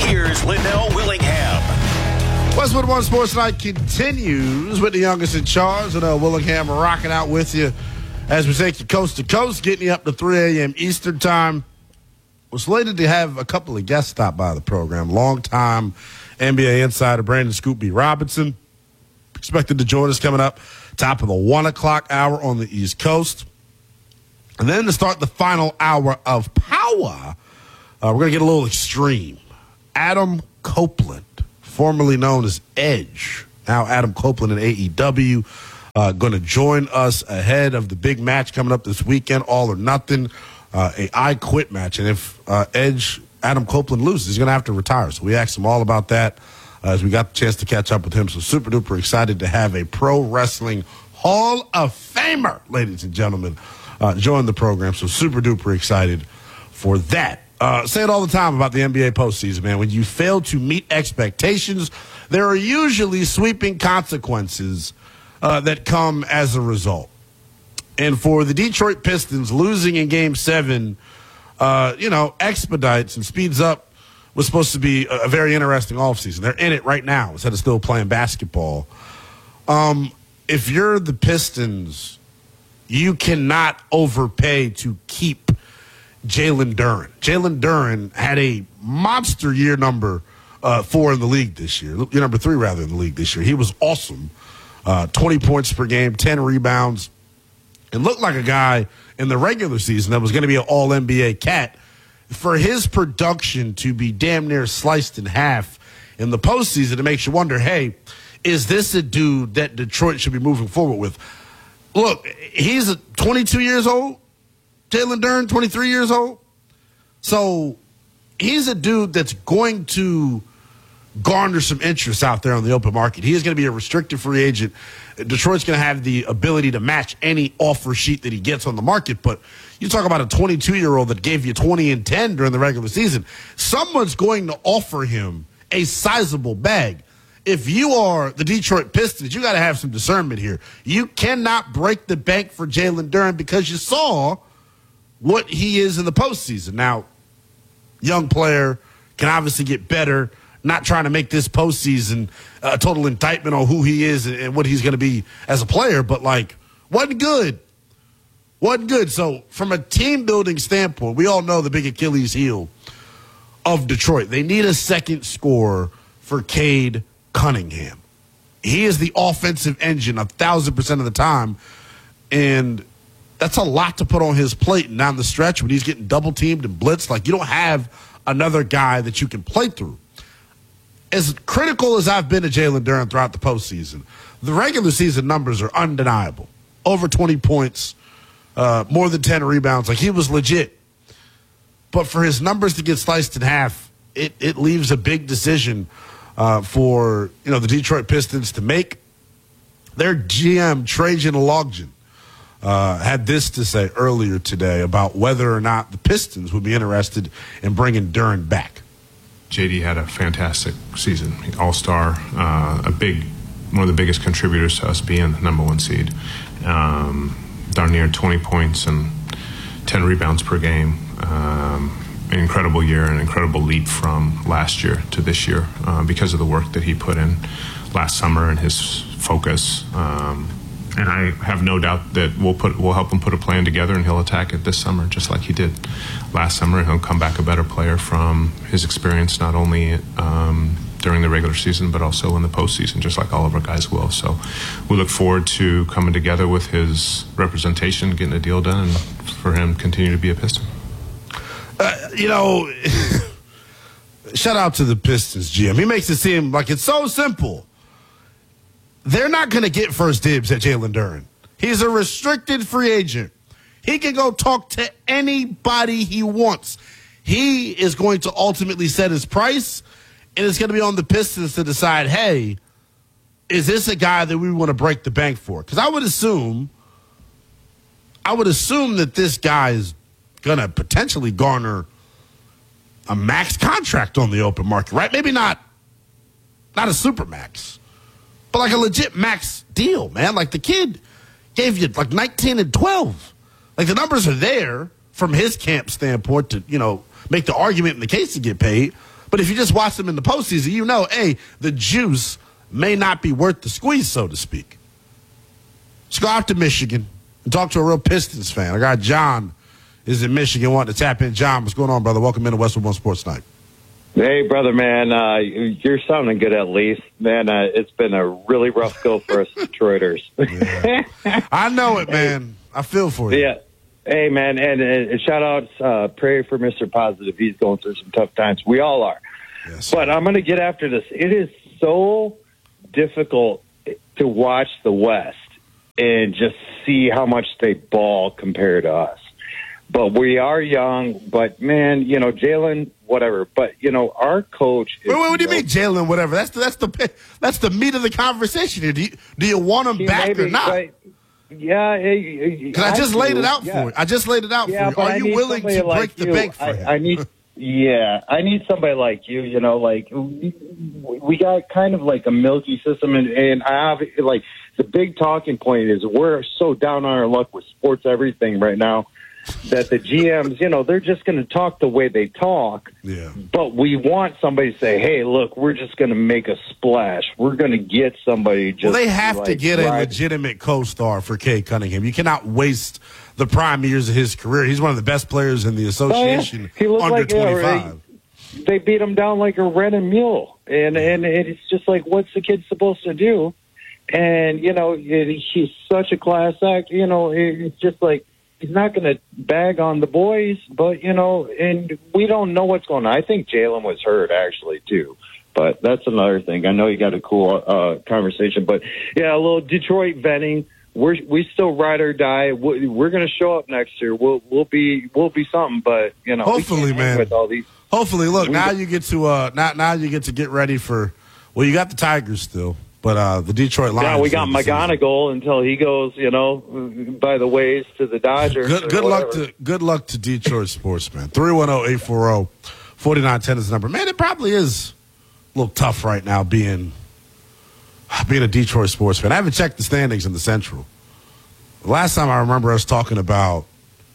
here's Linnell Willingham. Westwood One Sports Night continues with the youngest in charge. Linnell Willingham rocking out with you as we take you coast to coast, getting you up to 3 a.m. Eastern Time. We're slated to have a couple of guests stop by the program. Longtime NBA insider Brandon Scoop B. Robinson expected to join us coming up top of the 1 o'clock hour on the East Coast. And then to start the final hour of Power, we're going to get a little extreme. Adam Copeland, formerly known as Edge, now Adam Copeland in AEW, going to join us ahead of the big match coming up this weekend, All or Nothing, a I Quit match. And if Adam Copeland loses, he's going to have to retire. So we asked him all about that as we got the chance to catch up with him. So super duper excited to have a pro wrestling Hall of Famer, ladies and gentlemen, join the program. So super duper excited for that. Say it all the time about the NBA postseason, man. When you fail to meet expectations, there are usually sweeping consequences that come as a result. And for the Detroit Pistons, losing in Game 7, expedites and speeds up what's supposed to be a very interesting offseason. They're in it right now instead of still playing basketball. If you're the Pistons, you cannot overpay to keep Jalen Duren. Jalen Duren had a monster year number 4 in the league this year. Year number 3, rather, in the league this year. He was awesome. 20 points per game, 10 rebounds, and looked like a guy in the regular season that was going to be an all-NBA cat. For his production to be damn near sliced in half in the postseason, it makes you wonder, hey, is this a dude that Detroit should be moving forward with? Look, he's 22 years old. Jalen Duren, 23 years old. So he's a dude that's going to garner some interest out there on the open market. He is going to be a restricted free agent. Detroit's going to have the ability to match any offer sheet that he gets on the market. But you talk about a 22-year-old that gave you 20 and 10 during the regular season. Someone's going to offer him a sizable bag. If you are the Detroit Pistons, you got to have some discernment here. You cannot break the bank for Jalen Duren because you saw what he is in the postseason. Now, young player can obviously get better. Not trying to make this postseason a total indictment on who he is and what he's going to be as a player, but wasn't good. Wasn't good. So from a team building standpoint, we all know the big Achilles heel of Detroit. They need a second scorer for Cade Cunningham. He is the offensive engine 1,000% of the time, and that's a lot to put on his plate. And down the stretch, when he's getting double teamed and blitzed, you don't have another guy that you can play through. As critical as I've been to Jalen Duren throughout the postseason, the regular season numbers are undeniable. Over 20 points, more than 10 rebounds. He was legit. But for his numbers to get sliced in half, it leaves a big decision for the Detroit Pistons to make. Their GM, Trajan Login, had this to say earlier today about whether or not the Pistons would be interested in bringing Duren back. JD had a fantastic season, all-star, one of the biggest contributors to us being the number 1 seed. Darn near 20 points and 10 rebounds per game. An incredible year, an incredible leap from last year to this year because of the work that he put in last summer and his focus. And I have no doubt that we'll help him put a plan together, and he'll attack it this summer just like he did last summer. And he'll come back a better player from his experience, not only during the regular season but also in the postseason, just like all of our guys will. So we look forward to coming together with his representation, getting a deal done, and for him to continue to be a Piston. Shout out to the Pistons GM. He makes it seem like it's so simple. They're not going to get first dibs at Jalen Duren. He's a restricted free agent. He can go talk to anybody he wants. He is going to ultimately set his price, and it's going to be on the Pistons to decide, hey, is this a guy that we want to break the bank for? Because I would assume that this guy is going to potentially garner a max contract on the open market, right? Maybe not a super max, but a legit max deal, man. The kid gave you 19 and 12. The numbers are there from his camp standpoint to, make the argument in the case to get paid. But if you just watch them in the postseason, you know, hey, the juice may not be worth the squeeze, so to speak. Let's go out to Michigan and talk to a real Pistons fan. I got John is in Michigan wanting to tap in. John, what's going on, brother? Welcome into Westwood One Sports Night. Hey, brother, man. You're sounding good at least. Man, it's been a really rough go for us Detroiters. Yeah. I know it, man. I feel for you. Yeah. Hey, man, and shout out, pray for Mr. Positive. He's going through some tough times. We all are. Yes. But I'm going to get after this. It is so difficult to watch the West and just see how much they ball compared to us. But we are young. But, man, you know, Jalen, whatever. But, you know, our coach is... Wait, what do you mean, Jalen, whatever? That's the meat of the conversation here. Do you want him back or not? Yeah. Because I just laid it out for you. I just laid it out for you. Are you willing to break the bank for him? I need somebody like you, you know, like we got kind of like a milky system and I have like the big talking point is we're so down on our luck with sports everything right now that the GMs, you know, they're just going to talk the way they talk. Yeah. But we want somebody to say, hey, look, we're just going to make a splash. We're going to get somebody just. Well, they have to get a legitimate co-star for Cade Cunningham. You cannot waste the prime years of his career. He's one of the best players in the association under 25. They beat him down like a rented mule. And it's just like, what's the kid supposed to do? And, you know, he's such a class act. You know, it's just like, he's not going to bag on the boys, but, you know, and we don't know what's going on. I think Jalen was hurt, actually, too. But that's another thing. I know you got a cool conversation. But, yeah, a little Detroit venting. We still ride or die. We're going to show up next year. We'll be something. But, you know, hopefully, man. With all these, hopefully, look, now you get to get ready for, well, you got the Tigers still. But the Detroit Lions. Yeah, we got McGonigal until he goes, you know, by the ways to the Dodgers. Good luck to Detroit sports, man. 310-840-4910 is the number. Man, it probably is a little tough right now being a Detroit sports fan. I haven't checked the standings in the Central. The last time I remember us talking about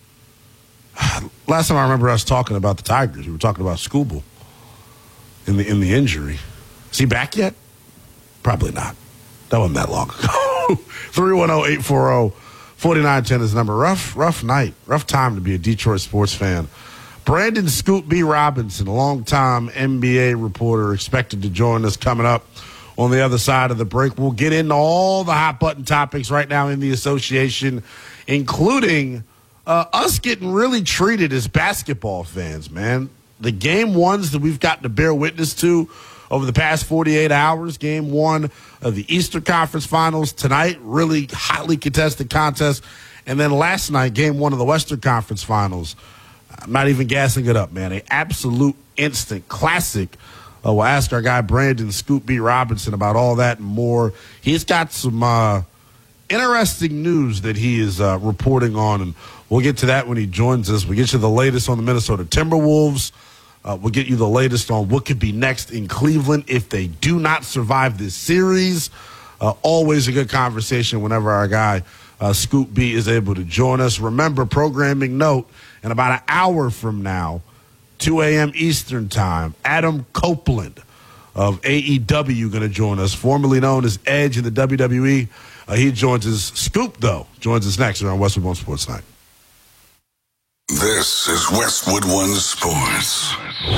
the Tigers, we were talking about Skubal in the injury. Is he back yet? Probably not. That wasn't that long ago. 310-840-4910 is the number. Rough night. Rough time to be a Detroit sports fan. Brandon Scoop B. Robinson, a longtime NBA reporter, expected to join us coming up on the other side of the break. We'll get into all the hot button topics right now in the association, including us getting really treated as basketball fans, man. The game ones that we've gotten to bear witness to over the past 48 hours, game one of the Eastern Conference Finals tonight, really hotly contested contest. And then last night, game one of the Western Conference Finals. I'm not even gassing it up, man. An absolute instant classic. We'll ask our guy Brandon Scoop B. Robinson about all that and more. He's got some interesting news that he is reporting on, and we'll get to that when he joins us. We'll get you the latest on the Minnesota Timberwolves. We'll get you the latest on what could be next in Cleveland if they do not survive this series. Always a good conversation whenever our guy Scoop B is able to join us. Remember, programming note, in about an hour from now, 2 a.m. Eastern time, Adam Copeland of AEW going to join us, formerly known as Edge in the WWE. He joins us. Scoop, though, joins us next here on Westwood One Sports Night. This is Westwood One Sports.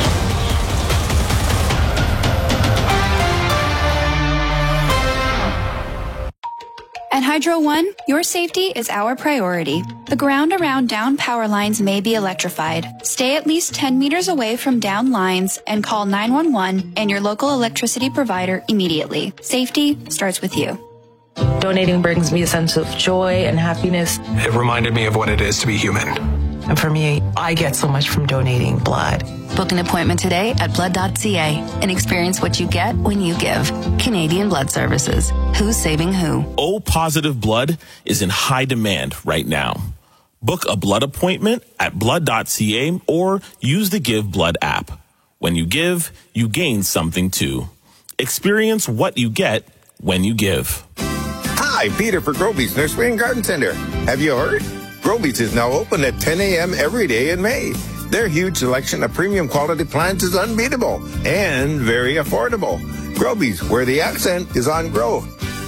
At Hydro One, your safety is our priority. The ground around down power lines may be electrified. Stay at least 10 meters away from down lines and call 911 and your local electricity provider immediately. Safety starts with you. Donating brings me a sense of joy and happiness. It reminded me of what it is to be human. And for me, I get so much from donating blood. Book an appointment today at blood.ca and experience what you get when you give. Canadian Blood Services. Who's saving who? O-positive blood is in high demand right now. Book a blood appointment at blood.ca or use the Give Blood app. When you give, you gain something too. Experience what you get when you give. Hi, Peter for Groby's Nursery and Garden Center. Have you heard? Groby's is now open at 10 a.m. every day in May. Their huge selection of premium quality plans is unbeatable and very affordable. Groby's, where the accent is on growth.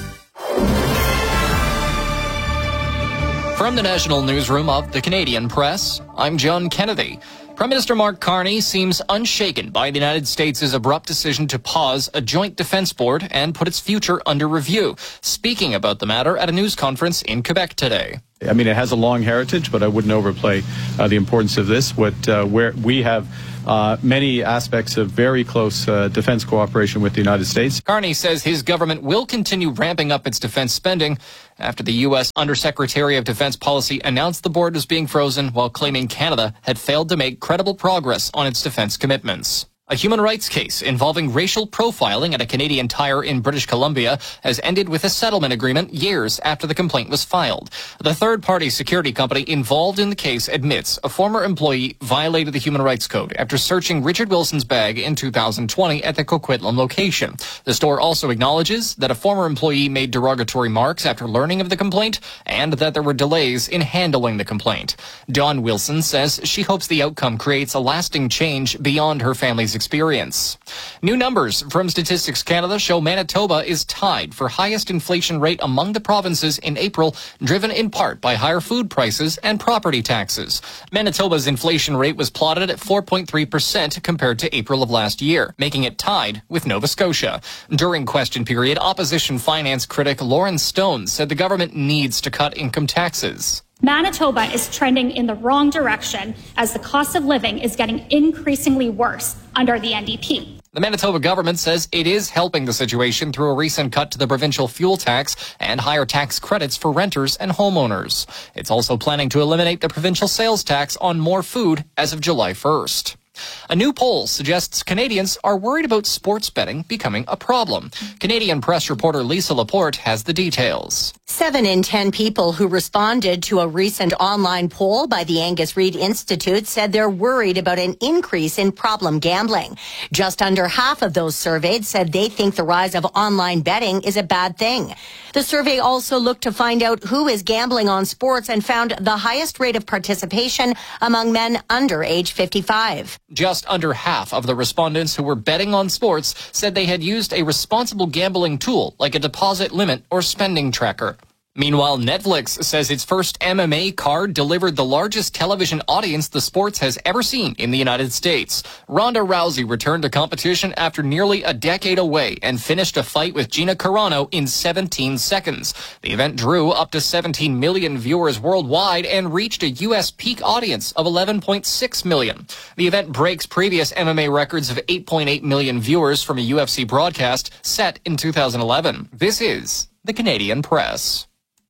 From the National Newsroom of the Canadian Press, I'm John Kennedy. Prime Minister Mark Carney seems unshaken by the United States' abrupt decision to pause a joint defense board and put its future under review, speaking about the matter at a news conference in Quebec today. I mean, it has a long heritage, but I wouldn't overplay the importance of this. Where we have many aspects of very close defense cooperation with the United States. Carney says his government will continue ramping up its defense spending after the U.S. Undersecretary of Defense Policy announced the board was being frozen while claiming Canada had failed to make credible progress on its defense commitments. A human rights case involving racial profiling at a Canadian tire in British Columbia has ended with a settlement agreement years after the complaint was filed. The third-party security company involved in the case admits a former employee violated the Human Rights Code after searching Richard Wilson's bag in 2020 at the Coquitlam location. The store also acknowledges that a former employee made derogatory remarks after learning of the complaint and that there were delays in handling the complaint. Dawn Wilson says she hopes the outcome creates a lasting change beyond her family's experience. New numbers from Statistics Canada show Manitoba is tied for highest inflation rate among the provinces in April, driven in part by higher food prices and property taxes. Manitoba's inflation rate was plotted at 4.3% compared to April of last year, making it tied with Nova Scotia. During question period, opposition finance critic Lauren Stone said the government needs to cut income taxes. Manitoba is trending in the wrong direction as the cost of living is getting increasingly worse under the NDP. The Manitoba government says it is helping the situation through a recent cut to the provincial fuel tax and higher tax credits for renters and homeowners. It's also planning to eliminate the provincial sales tax on more food as of July 1st. A new poll suggests Canadians are worried about sports betting becoming a problem. Canadian Press reporter Lisa Laporte has the details. 7 in 10 people who responded to a recent online poll by the Angus Reid Institute said they're worried about an increase in problem gambling. Just under half of those surveyed said they think the rise of online betting is a bad thing. The survey also looked to find out who is gambling on sports and found the highest rate of participation among men under age 55. Just under half of the respondents who were betting on sports said they had used a responsible gambling tool like a deposit limit or spending tracker. Meanwhile, Netflix says its first MMA card delivered the largest television audience the sports has ever seen in the United States. Ronda Rousey returned to competition after nearly a decade away and finished a fight with Gina Carano in 17 seconds. The event drew up to 17 million viewers worldwide and reached a U.S. peak audience of 11.6 million. The event breaks previous MMA records of 8.8 million viewers from a UFC broadcast set in 2011. This is the Canadian Press.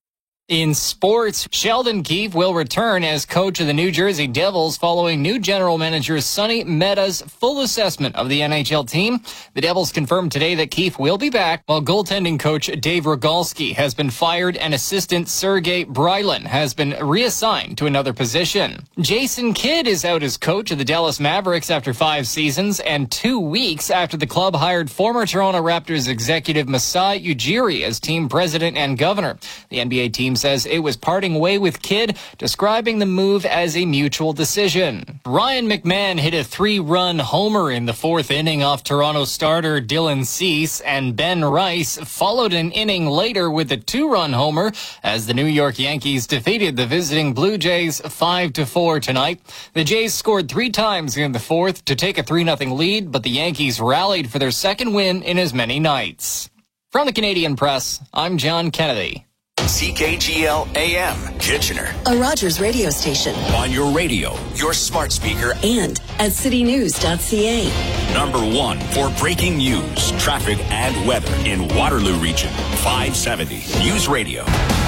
In sports, Sheldon Keefe will return as coach of the New Jersey Devils following new general manager Sonny Mehta's full assessment of the NHL team. The Devils confirmed today that Keefe will be back, while goaltending coach Dave Rogalski has been fired and assistant Sergei Brylin has been reassigned to another position. Jason Kidd is out as coach of the Dallas Mavericks after 5 seasons and 2 weeks after the club hired former Toronto Raptors executive Masai Ujiri as team president and governor. The NBA team says it was parting way with Kidd, describing the move as a mutual decision. Ryan McMahon hit a 3-run homer in the 4th inning off Toronto starter Dylan Cease, and Ben Rice followed an inning later with a 2-run homer as the New York Yankees defeated the visiting Blue Jays 5-4 tonight. The Jays scored 3 times in the 4th to take a 3-0 lead, but the Yankees rallied for their second win in as many nights. From the Canadian Press, I'm John Kennedy. CKGL AM, Kitchener. A Rogers radio station. On your radio, your smart speaker, and at citynews.ca. #1 for breaking news, traffic, and weather in Waterloo Region. 570 News Radio.